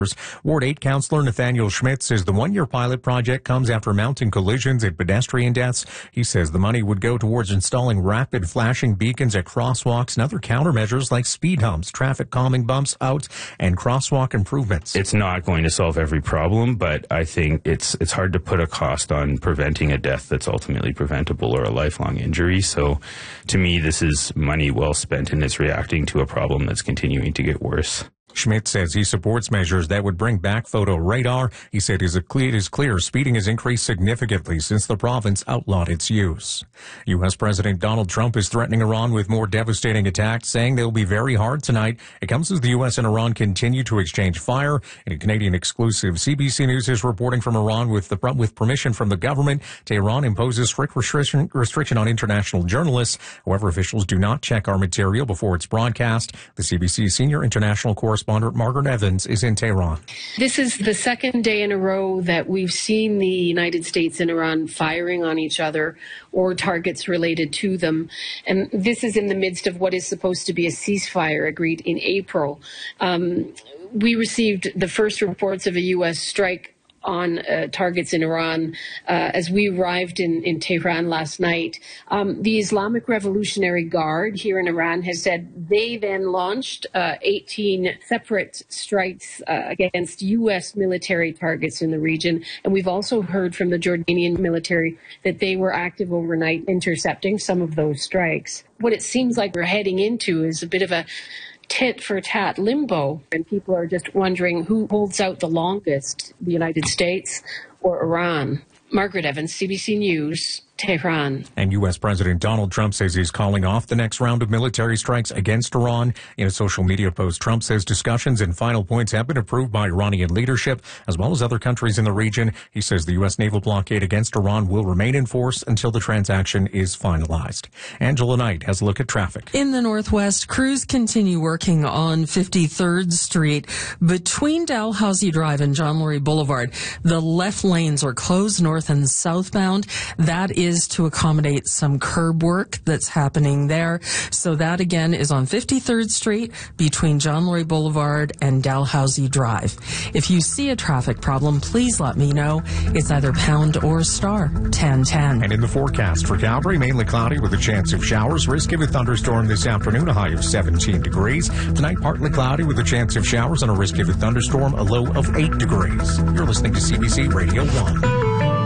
Ward 8 Councillor Nathaniel Schmidt says the one-year pilot project comes after mounting collisions and pedestrian deaths. He says the money would go towards installing rapid flashing beacons at crosswalks and other countermeasures like speed humps, traffic calming bumps out, and crosswalk improvements. It's not going to solve every problem, but I think it's hard to put a cost on preventing a death that's ultimately preventable or a lifelong injury. So to me, this is money well spent, and it's reacting to a problem that's continuing to get worse. Schmidt says he supports measures that would bring back photo radar. He said it is clear speeding has increased significantly since the province outlawed its use. U.S. President Donald Trump is threatening Iran with more devastating attacks, saying they'll be very hard tonight. It comes as the U.S. and Iran continue to exchange fire. In a Canadian exclusive, CBC News is reporting from Iran with permission from the government. Tehran imposes strict restriction on international journalists. However, officials do not check our material before it's broadcast. The CBC senior international correspondent Margaret Evans is in Tehran. This is the second day in a row that we've seen the United States and Iran firing on each other or targets related to them. And this is in the midst of what is supposed to be a ceasefire agreed in April. We received the first reports of a U.S. strike on targets in Iran as we arrived in Tehran last night. The Islamic Revolutionary Guard here in Iran has said they then launched 18 separate strikes against U.S. military targets in the region. And we've also heard from the Jordanian military that they were active overnight intercepting some of those strikes. What it seems like we're heading into is a bit of a tit-for-tat limbo, and people are just wondering who holds out the longest, the United States or Iran. Margaret Evans, CBC News, Tehran. And U.S. President Donald Trump says he's calling off the next round of military strikes against Iran. In a social media post, Trump says discussions and final points have been approved by Iranian leadership, as well as other countries in the region. He says the U.S. naval blockade against Iran will remain in force until the transaction is finalized. Angela Knight has a look at traffic. In the Northwest, crews continue working on 53rd Street between Dalhousie Drive and John Laurie Boulevard. The left lanes are closed north and southbound. That is to accommodate some curb work that's happening there. So that again is on 53rd Street between John Laurie Boulevard and Dalhousie Drive. If you see a traffic problem, please let me know. It's either pound or star 1010. And in the forecast for Calgary, mainly cloudy with a chance of showers. Risk of a thunderstorm this afternoon, a high of 17 degrees. Tonight, partly cloudy with a chance of showers and a risk of a thunderstorm, a low of 8 degrees. You're listening to CBC Radio 1.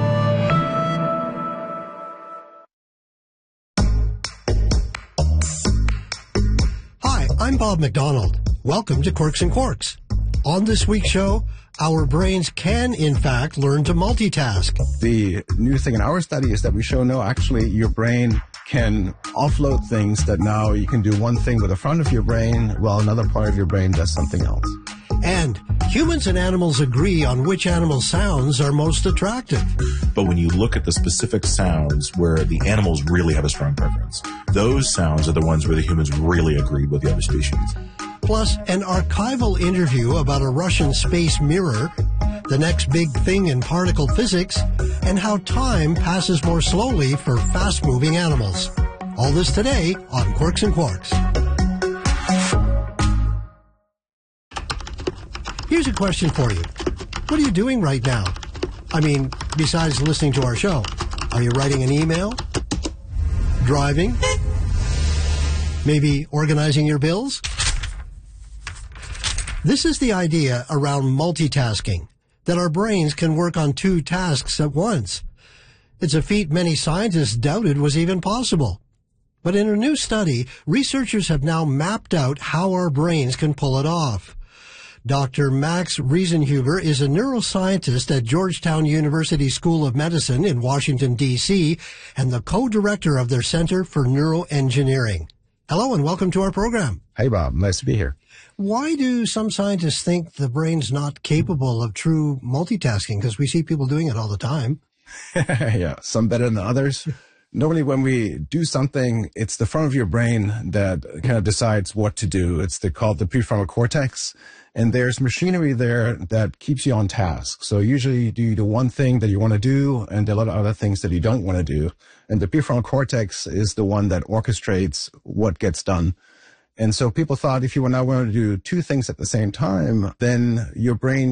I'm Bob McDonald. Welcome to Quirks and Quarks. On this week's show, our brains can, in fact, learn to multitask. The new thing in our study is that we show, no, actually, your brain can offload things that now you can do one thing with the front of your brain while another part of your brain does something else. And humans and animals agree on which animal sounds are most attractive. But when you look at the specific sounds where the animals really have a strong preference, those sounds are the ones where the humans really agreed with the other species. Plus, an archival interview about a Russian space mirror, the next big thing in particle physics, and how time passes more slowly for fast-moving animals. All this today on Quirks and Quarks. Here's a question for you. What are you doing right now? I mean, besides listening to our show. Are you writing an email? Driving? Maybe organizing your bills? This is the idea around multitasking, that our brains can work on two tasks at once. It's a feat many scientists doubted was even possible. But in a new study, researchers have now mapped out how our brains can pull it off. Dr. Max Riesenhuber is a neuroscientist at Georgetown University School of Medicine in Washington, D.C., and the co-director of their Center for Neuroengineering. Hello and welcome to our program. Hey, Bob. Nice to be here. Why do some scientists think the brain's not capable of true multitasking? Because we see people doing it all the time. Yeah, some better than others. Normally when we do something, it's the front of your brain that kind of decides what to do. It's called the prefrontal cortex. And there's machinery there that keeps you on task. So usually you do one thing that you want to do and a lot of other things that you don't want to do. And the prefrontal cortex is the one that orchestrates what gets done. And so people thought if you were now going to do two things at the same time, then your brain